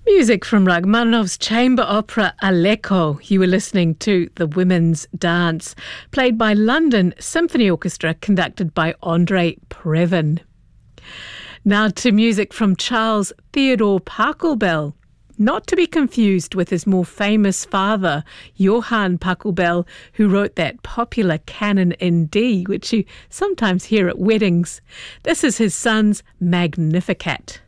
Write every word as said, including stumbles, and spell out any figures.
Music from Rachmaninoff's chamber opera Aleko. You were listening to The Women's Dance, played by London Symphony Orchestra, conducted by Andrei Previn. Now to music from Charles Theodor Pachelbel, not to be confused with his more famous father, Johann Pachelbel, who wrote that popular canon in D, which you sometimes hear at weddings. This is his son's Magnificat.